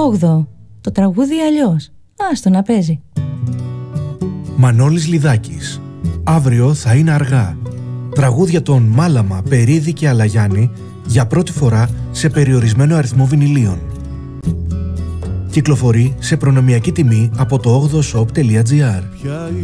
8ο. Το τραγούδι αλλιώς. Άστο να παίζει. Μανώλης Λιδάκης. Αύριο θα είναι αργά. Τραγούδια των Μάλαμα, Περίδη και Αλαγιάννη για πρώτη φορά σε περιορισμένο αριθμό βινιλίων. Κυκλοφορεί σε προνομιακή τιμή από το 8oshop.gr.